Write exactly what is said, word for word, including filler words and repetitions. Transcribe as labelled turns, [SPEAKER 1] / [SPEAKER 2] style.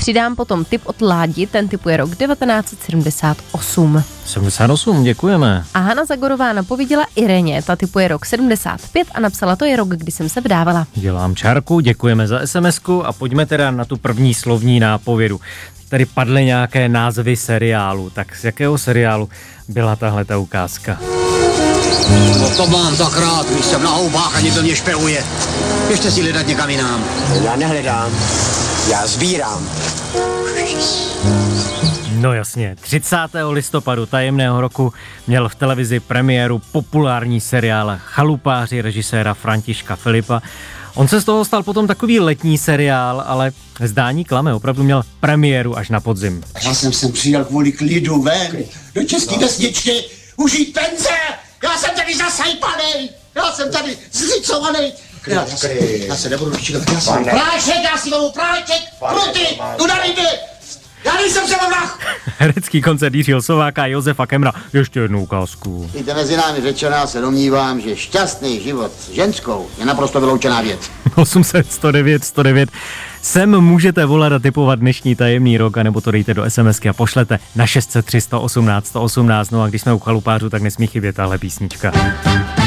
[SPEAKER 1] přidám potom tip od Ládi, ten tipuje rok devatenáct set sedmdesát osm.
[SPEAKER 2] sedmdesát osm, děkujeme.
[SPEAKER 1] A Hana Zagorová napověděla Ireně, ta tipuje rok sedmdesát pět a napsala, to je rok, kdy jsem se vdávala.
[SPEAKER 2] Dělám čárku, děkujeme za SMSku a pojďme teda na tu první slovní nápovědu. Tady padly nějaké názvy seriálu, tak z jakého seriálu byla tahle ta ukázka?
[SPEAKER 3] No to mám tak rád, když jsem na houbách a někdo mě špehuje. Běžte si hledat někam jinam.
[SPEAKER 4] Já nehledám, já sbírám.
[SPEAKER 2] No jasně, třicátého listopadu tajemného roku měl v televizi premiéru populární seriál Chalupáři režiséra Františka Filipa. On se z toho stal potom takový letní seriál, ale zdání klame, opravdu měl premiéru až na podzim.
[SPEAKER 4] Já jsem sem přijel kvůli klidu ven, do české vesničky, užít penze! Já jsem tady zasajpanej, já jsem tady zlicovanej. Já, já se nebudu dočítat. Práček, já si vemu práček, pruty, jdu na ryby. Já nejsem se vrah.
[SPEAKER 2] Herecký koncert Jiřího Sováka a Josefa Kemra. Ještě jednu ukázku.
[SPEAKER 4] Víte, mezi námi řečeno, já se domnívám, že šťastný život s ženskou je naprosto vyloučená věc.
[SPEAKER 2] osm set sto devět sto devět. Sem můžete volat a tipovat dnešní tajemný rok, anebo to dejte do SMSky a pošlete na šest set tři sto osmnáct sto osmnáct. No a když jsme u chalupářů, tak nesmí chybět tahle písnička.